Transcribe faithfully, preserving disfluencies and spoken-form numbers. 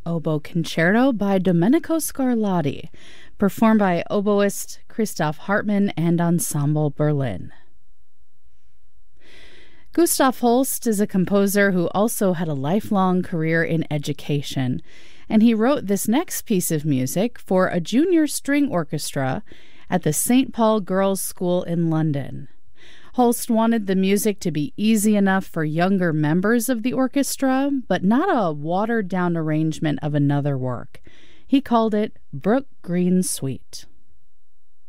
Oboe Concerto by Domenico Scarlatti, performed by oboist Christoph Hartmann and Ensemble Berlin. Gustav Holst is a composer who also had a lifelong career in education, and he wrote this next piece of music for a junior string orchestra at the Saint Paul Girls' School in London. Holst wanted the music to be easy enough for younger members of the orchestra, but not a watered-down arrangement of another work. He called it Brook Green Suite.